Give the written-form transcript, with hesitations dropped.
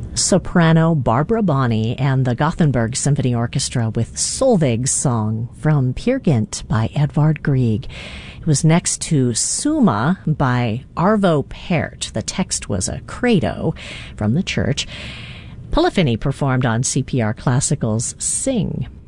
soprano Barbara Bonney and the Gothenburg Symphony Orchestra with Solveig's Song from Peer Gynt by Edvard Grieg. It was next to Summa by Arvo Pärt. The text was a credo from the church. Polyphony performed on CPR Classical's Sing.